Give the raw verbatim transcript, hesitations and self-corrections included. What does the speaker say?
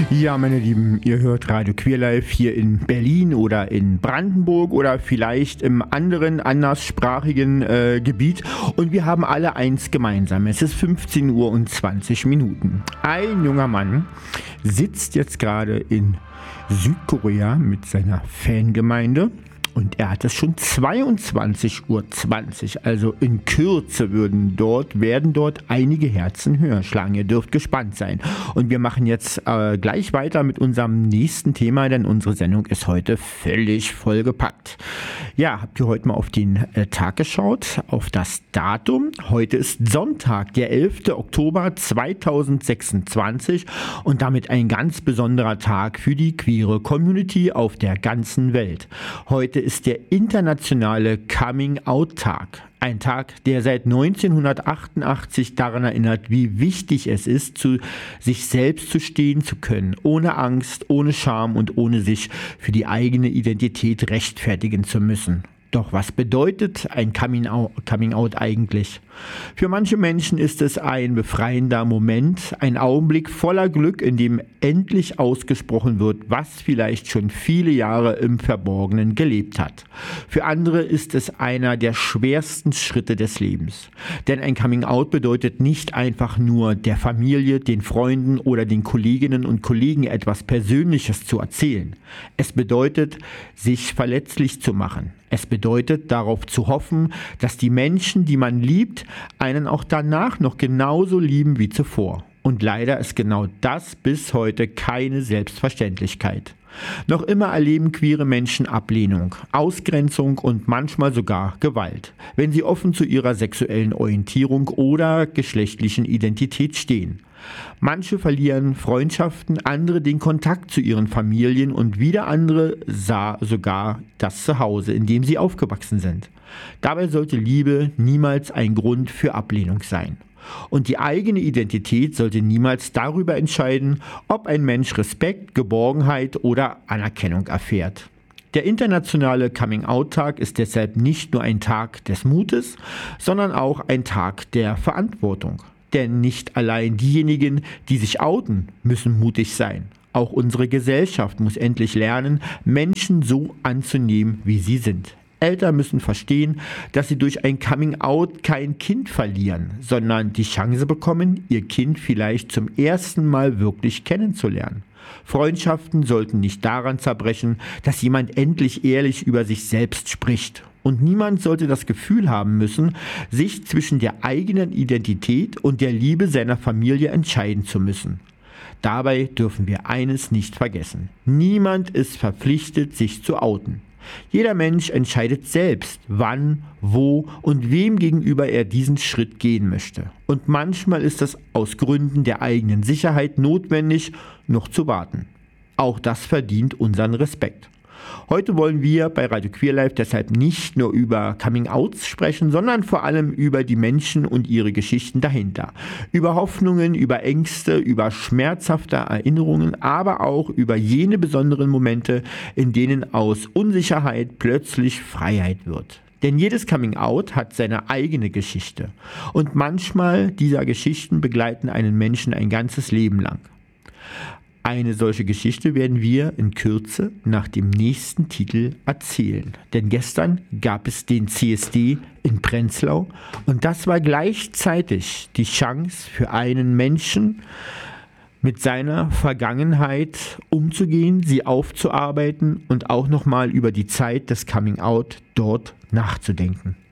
Ja, meine Lieben, ihr hört Radio Queerlife hier in Berlin oder in Brandenburg oder vielleicht im anderen, anderssprachigen äh, Gebiet. Und wir haben alle eins gemeinsam. Es ist fünfzehn Uhr und zwanzig Minuten. Ein junger Mann sitzt jetzt gerade in Südkorea mit seiner Fangemeinde. Und er hat es schon zweiundzwanzig Uhr zwanzig, also in Kürze würden dort, werden dort einige Herzen höher schlagen. Ihr dürft gespannt sein. Und wir machen jetzt äh, gleich weiter mit unserem nächsten Thema, denn unsere Sendung ist heute völlig vollgepackt. Ja, habt ihr heute mal auf den äh, Tag geschaut, auf das Datum? Heute ist Sonntag, der elfter Oktober zweitausendsechsundzwanzig und damit ein ganz besonderer Tag für die queere Community auf der ganzen Welt. Heute ist der internationale Coming-out-Tag. Ein Tag, der seit neunzehnhundertachtundachtzig daran erinnert, wie wichtig es ist, zu sich selbst zu stehen zu können, ohne Angst, ohne Scham und ohne sich für die eigene Identität rechtfertigen zu müssen. Doch was bedeutet ein Coming-out, Coming-out eigentlich? Für manche Menschen ist es ein befreiender Moment, ein Augenblick voller Glück, in dem endlich ausgesprochen wird, was vielleicht schon viele Jahre im Verborgenen gelebt hat. Für andere ist es einer der schwersten Schritte des Lebens. Denn ein Coming-out bedeutet nicht einfach nur der Familie, den Freunden oder den Kolleginnen und Kollegen etwas Persönliches zu erzählen. Es bedeutet, sich verletzlich zu machen. Es bedeutet, darauf zu hoffen, dass die Menschen, die man liebt, einen auch danach noch genauso lieben wie zuvor. Und leider ist genau das bis heute keine Selbstverständlichkeit. Noch immer erleben queere Menschen Ablehnung, Ausgrenzung und manchmal sogar Gewalt, wenn sie offen zu ihrer sexuellen Orientierung oder geschlechtlichen Identität stehen. Manche verlieren Freundschaften, andere den Kontakt zu ihren Familien und wieder andere sah sogar das Zuhause, in dem sie aufgewachsen sind. Dabei sollte Liebe niemals ein Grund für Ablehnung sein. Und die eigene Identität sollte niemals darüber entscheiden, ob ein Mensch Respekt, Geborgenheit oder Anerkennung erfährt. Der internationale Coming-out-Tag ist deshalb nicht nur ein Tag des Mutes, sondern auch ein Tag der Verantwortung. Denn nicht allein diejenigen, die sich outen, müssen mutig sein. Auch unsere Gesellschaft muss endlich lernen, Menschen so anzunehmen, wie sie sind. Eltern müssen verstehen, dass sie durch ein Coming-out kein Kind verlieren, sondern die Chance bekommen, ihr Kind vielleicht zum ersten Mal wirklich kennenzulernen. Freundschaften sollten nicht daran zerbrechen, dass jemand endlich ehrlich über sich selbst spricht. Und niemand sollte das Gefühl haben müssen, sich zwischen der eigenen Identität und der Liebe seiner Familie entscheiden zu müssen. Dabei dürfen wir eines nicht vergessen. Niemand ist verpflichtet, sich zu outen. Jeder Mensch entscheidet selbst, wann, wo und wem gegenüber er diesen Schritt gehen möchte. Und manchmal ist es aus Gründen der eigenen Sicherheit notwendig, noch zu warten. Auch das verdient unseren Respekt. Heute wollen wir bei Radio Queerlife deshalb nicht nur über Coming-outs sprechen, sondern vor allem über die Menschen und ihre Geschichten dahinter. Über Hoffnungen, über Ängste, über schmerzhafte Erinnerungen, aber auch über jene besonderen Momente, in denen aus Unsicherheit plötzlich Freiheit wird. Denn jedes Coming-out hat seine eigene Geschichte. Und manchmal dieser Geschichten begleiten einen Menschen ein ganzes Leben lang. Eine solche Geschichte werden wir in Kürze nach dem nächsten Titel erzählen. Denn gestern gab es den C S D in Prenzlau und das war gleichzeitig die Chance für einen Menschen, mit seiner Vergangenheit umzugehen, sie aufzuarbeiten und auch nochmal über die Zeit des Coming-out dort nachzudenken.